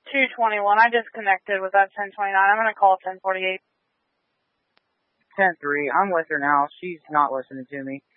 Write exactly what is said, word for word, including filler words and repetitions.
two twenty-one. I disconnected with that ten twenty-nine. I'm going to call ten forty-eight. ten three. I'm with her now. She's not listening to me.